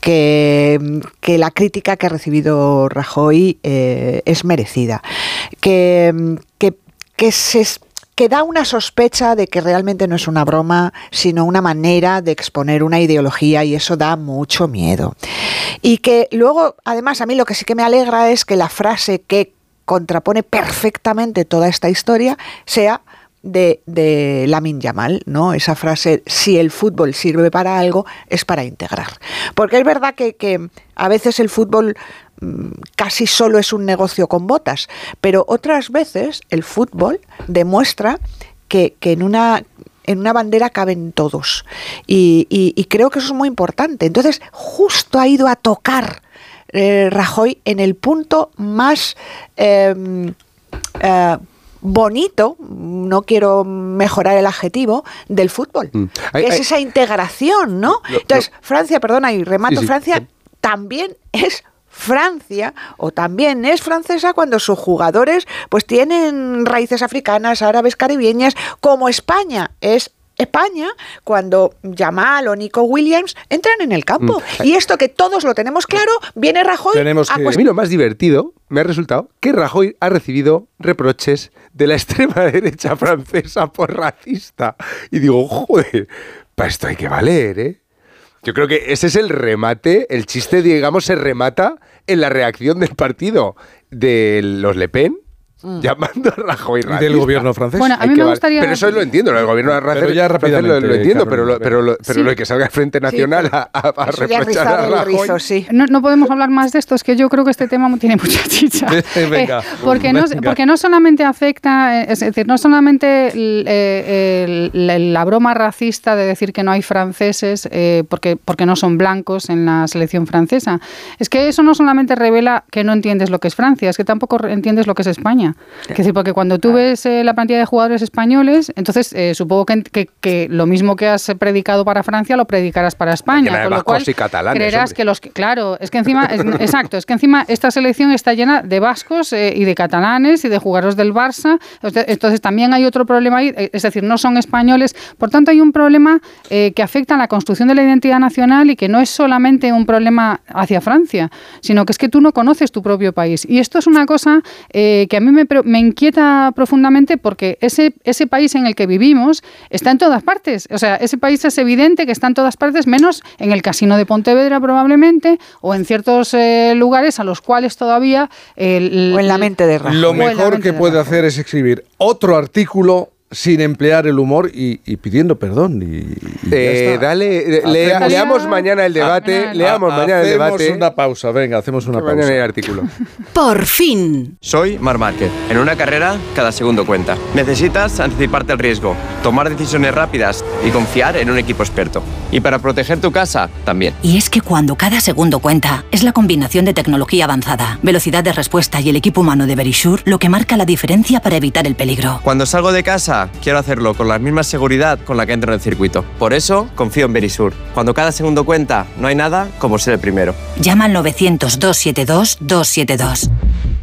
que la crítica que ha recibido Rajoy es merecida, que da una sospecha de que realmente no es una broma, sino una manera de exponer una ideología, y eso da mucho miedo. Y que luego, además, a mí lo que sí que me alegra es que la frase que contrapone perfectamente toda esta historia sea de Lamine Yamal, ¿no? Esa frase, si el fútbol sirve para algo, es para integrar. Porque es verdad que a veces el fútbol casi solo es un negocio con botas, pero otras veces el fútbol demuestra que en una bandera caben todos, y creo que eso es muy importante. Entonces justo ha ido a tocar Rajoy en el punto más bonito, no quiero mejorar el adjetivo, del fútbol, es esa integración, ¿no? Entonces Francia, perdona y remato, Francia también es Francia, o también es francesa cuando sus jugadores pues tienen raíces africanas, árabes, caribeñas, como España es España cuando Yamal o Nico Williams entran en el campo. Y esto que todos lo tenemos claro, viene Rajoy a mí lo más divertido me ha resultado que Rajoy ha recibido reproches de la extrema derecha francesa por racista. Y digo, joder, para esto hay que valer, ¿eh? Yo creo que ese es el remate, el chiste, digamos, se remata en la reacción del partido de los Le Pen, llamando a Rajoy racista. Y del gobierno francés. Bueno, a mí me gustaría... Pero eso lo entiendo, el gobierno francés lo entiendo, pero lo que salga el Frente Nacional a reprochar a Rajoy... No podemos hablar más de esto, es que yo creo que este tema tiene mucha chicha. Venga, porque no solamente afecta, es decir, no solamente la broma racista de decir que no hay franceses porque no son blancos en la selección francesa, es que eso no solamente revela que no entiendes lo que es Francia, es que tampoco entiendes lo que es España. Es decir, porque cuando tú ves la plantilla de jugadores españoles, entonces supongo que lo mismo que has predicado para Francia lo predicarás para España, con lo cual creerás que claro, es que encima es que encima esta selección está llena de vascos y de catalanes y de jugadores del Barça, entonces también hay otro problema ahí, es decir, no son españoles, por tanto hay un problema que afecta a la construcción de la identidad nacional y que no es solamente un problema hacia Francia, sino que es que tú no conoces tu propio país, y esto es una cosa que a mí me inquieta profundamente, porque ese país en el que vivimos está en todas partes. O sea, ese país es evidente que está en todas partes, menos en el Casino de Pontevedra probablemente, o en ciertos lugares a los cuales todavía... o en la mente de Rajoy. Lo mejor que puede hacer es escribir otro artículo sin emplear el humor y pidiendo perdón. Leamos mañana el debate. Hacemos una pausa, venga, hacemos una pausa. Mañana el artículo. Por fin. Soy Marc Márquez. En una carrera, cada segundo cuenta. Necesitas anticiparte al riesgo, tomar decisiones rápidas y confiar en un equipo experto. Y para proteger tu casa, también. Y es que cuando cada segundo cuenta, es la combinación de tecnología avanzada, velocidad de respuesta y el equipo humano de Verisure lo que marca la diferencia para evitar el peligro. Cuando salgo de casa, quiero hacerlo con la misma seguridad con la que entro en el circuito. Por eso, confío en Verisure. Cuando cada segundo cuenta, no hay nada como ser el primero. Llama al 900-272-272.